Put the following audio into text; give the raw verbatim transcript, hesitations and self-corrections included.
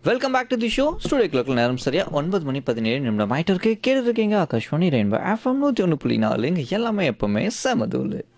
Welcome back to the show. Studio கிளாக்ல நேரம் சரியா ஒன்பது மணி பதினேழு நிமிடம் ஆயிட்டு இருக்கு. கேட்டு இருக்கீங்க ஆகாஷ்வாணி ரெயின்போ எஃப்எம் நூற்றி ஒன்று புள்ளி நாலு. இங்கே எல்லாமே எப்பவுமே செமதூள்.